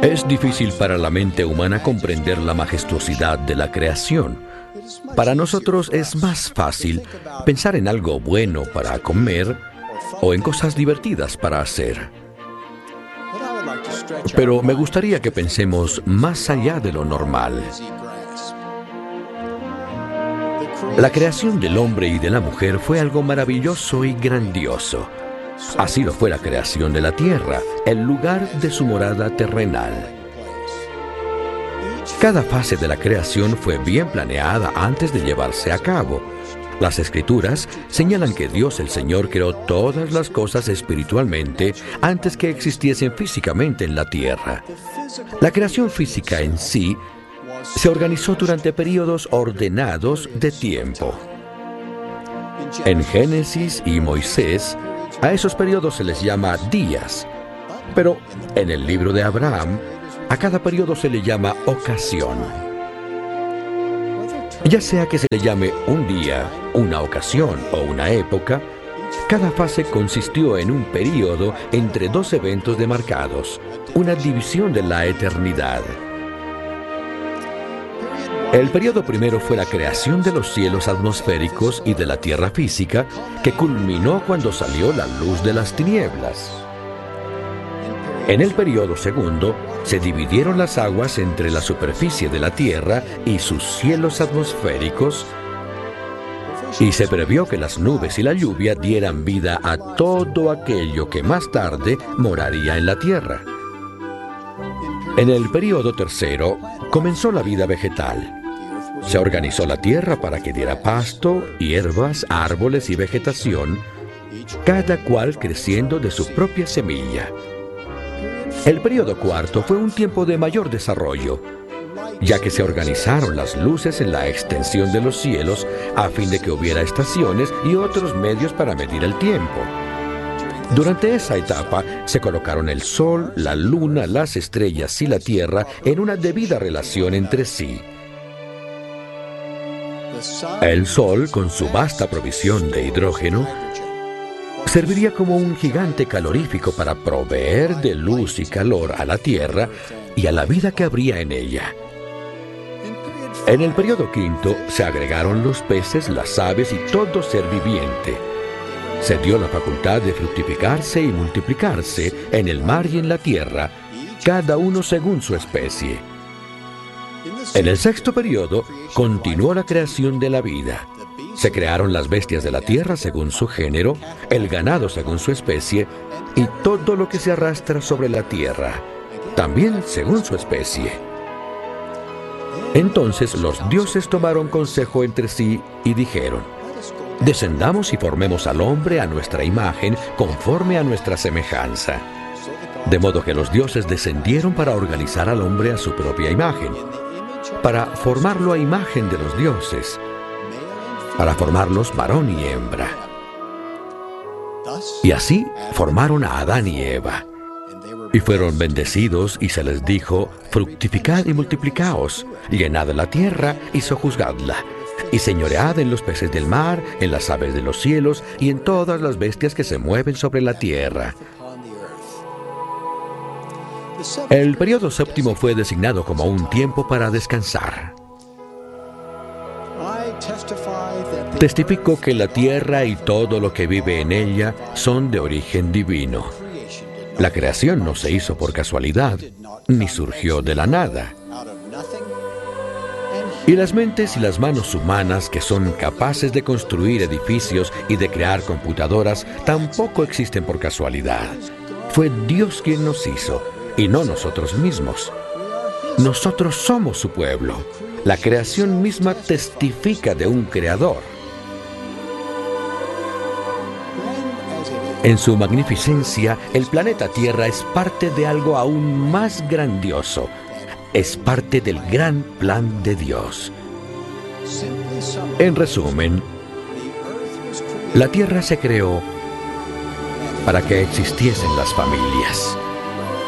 Es difícil para la mente humana comprender la majestuosidad de la creación. Para nosotros es más fácil pensar en algo bueno para comer o en cosas divertidas para hacer. Pero me gustaría que pensemos más allá de lo normal. La creación del hombre y de la mujer fue algo maravilloso y grandioso. Así lo fue la creación de la tierra, el lugar de su morada terrenal. Cada fase de la creación fue bien planeada antes de llevarse a cabo. Las Escrituras señalan que Dios el Señor creó todas las cosas espiritualmente antes que existiesen físicamente en la tierra. La creación física en sí se organizó durante períodos ordenados de tiempo. En Génesis y Moisés, a esos periodos se les llama días, pero en el libro de Abraham, a cada periodo se le llama ocasión. Ya sea que se le llame un día, una ocasión o una época, cada fase consistió en un período entre dos eventos demarcados, una división de la eternidad. El período primero fue la creación de los cielos atmosféricos y de la tierra física, que culminó cuando salió la luz de las tinieblas. En el período segundo, se dividieron las aguas entre la superficie de la tierra y sus cielos atmosféricos, y se previó que las nubes y la lluvia dieran vida a todo aquello que más tarde moraría en la tierra. En el período tercero, comenzó la vida vegetal. Se organizó la tierra para que diera pasto, hierbas, árboles y vegetación, cada cual creciendo de su propia semilla. El período cuarto fue un tiempo de mayor desarrollo, ya que se organizaron las luces en la extensión de los cielos a fin de que hubiera estaciones y otros medios para medir el tiempo. Durante esa etapa se colocaron el sol, la luna, las estrellas y la tierra en una debida relación entre sí. El sol, con su vasta provisión de hidrógeno, serviría como un gigante calorífico para proveer de luz y calor a la tierra y a la vida que habría en ella. En el período quinto se agregaron los peces, las aves y todo ser viviente. Se dio la facultad de fructificarse y multiplicarse en el mar y en la tierra, cada uno según su especie. En el sexto período continuó la creación de la vida. Se crearon las bestias de la tierra según su género, el ganado según su especie, y todo lo que se arrastra sobre la tierra, también según su especie. Entonces los dioses tomaron consejo entre sí y dijeron: descendamos y formemos al hombre a nuestra imagen, conforme a nuestra semejanza. De modo que los dioses descendieron para organizar al hombre a su propia imagen, para formarlo a imagen de los dioses, para formarlos varón y hembra. Y así formaron a Adán y Eva. Y fueron bendecidos, y se les dijo: fructificad y multiplicaos, llenad la tierra y sojuzgadla, y señoread en los peces del mar, en las aves de los cielos, y en todas las bestias que se mueven sobre la tierra. El período séptimo fue designado como un tiempo para descansar. Testifico que la tierra y todo lo que vive en ella son de origen divino. La creación no se hizo por casualidad, ni surgió de la nada. Y las mentes y las manos humanas que son capaces de construir edificios y de crear computadoras tampoco existen por casualidad. Fue Dios quien nos hizo, y no nosotros mismos. Nosotros somos su pueblo. La creación misma testifica de un creador. En su magnificencia, el planeta Tierra es parte de algo aún más grandioso. Es parte del gran plan de Dios. En resumen, la Tierra se creó para que existiesen las familias.